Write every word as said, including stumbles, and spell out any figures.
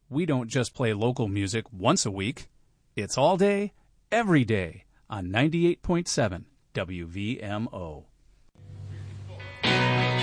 we don't just play local music once a week. It's all day, every day on ninety-eight point seven W V M O.